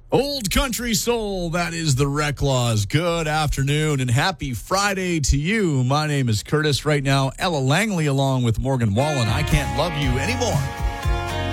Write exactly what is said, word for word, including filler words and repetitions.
Old Country Soul, that is the Reclaws. Good afternoon and happy Friday to you. My name is Curtis. Right now, Ella Langley along with Morgan Wallen. I Can't Love You Anymore.